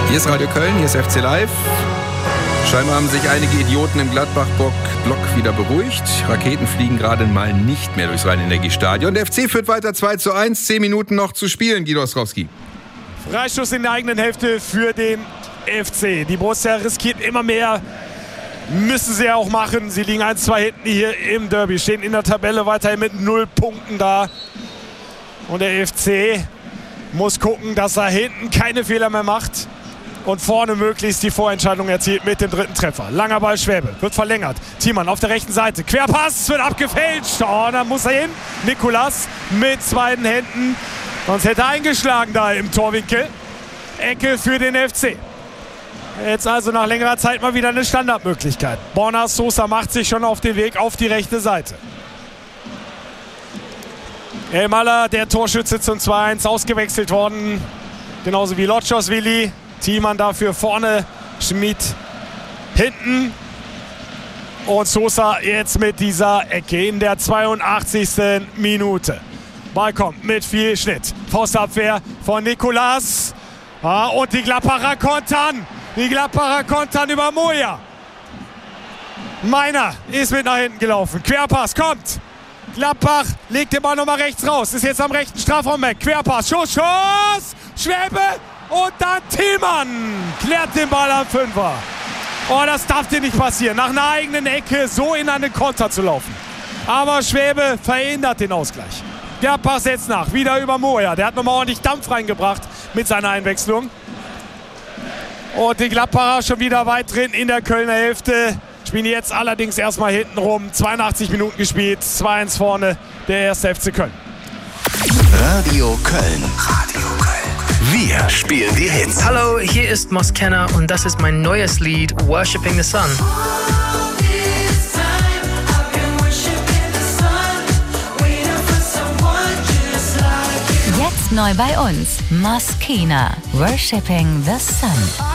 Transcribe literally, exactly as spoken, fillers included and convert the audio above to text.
Hier ist Radio Köln, hier ist F C Live. Scheinbar haben sich einige Idioten im Gladbach-Block wieder beruhigt. Raketen fliegen gerade mal nicht mehr durchs Rhein-Energiestadion. Der F C führt weiter zwei zu eins, zehn Minuten noch zu spielen, Guido Ostrowski. Freistoß in der eigenen Hälfte für den F C. Die Borussia riskiert immer mehr, müssen sie ja auch machen. Sie liegen eins zwei hinten hier im Derby, stehen in der Tabelle weiterhin mit null Punkten da. Und der F C muss gucken, dass er hinten keine Fehler mehr macht und vorne möglichst die Vorentscheidung erzielt mit dem dritten Treffer. Langer Ball Schwäbe, wird verlängert. Thiemann auf der rechten Seite, Querpass, wird abgefälscht. Oh, da muss er hin. Nikolas mit beiden Händen. Sonst hätte er eingeschlagen da im Torwinkel. Ecke für den F C. Jetzt also nach längerer Zeit mal wieder eine Standardmöglichkeit. Borna Sosa macht sich schon auf den Weg auf die rechte Seite. Elmaller, der Torschütze zum zwei eins, ausgewechselt worden. Genauso wie Lotschos-Willi. Thiemann dafür vorne, Schmid hinten. Und Sosa jetzt mit dieser Ecke in der zweiundachtzigsten Minute. Ball kommt mit viel Schnitt. Faustabwehr von Nikolas. Ah, und die Gladbacher kontern. Die Gladbacher kontern über Moja. Meiner ist mit nach hinten gelaufen. Querpass kommt. Gladbach legt den Ball nochmal rechts raus. Ist jetzt am rechten Strafraum weg. Querpass. Schuss, Schuss. Schwäbe. Und dann Thiemann klärt den Ball am Fünfer. Oh, das darf dir nicht passieren. Nach einer eigenen Ecke so in einen Konter zu laufen. Aber Schwäbe verhindert den Ausgleich. Gladbach setzt nach. Wieder über Moja. Der hat nochmal ordentlich Dampf reingebracht mit seiner Einwechslung. Und die Gladbacher schon wieder weit drin in der Kölner Hälfte. Spielen jetzt allerdings erstmal hinten rum. zweiundachtzig Minuten gespielt. zwei eins vorne der erste F C Köln. Radio Köln. Radio Köln. Wir spielen die Hits. Hallo, hier ist Moskenna und das ist mein neues Lied Worshipping the Sun. Jetzt neu bei uns, Moskenna, Worshipping the Sun.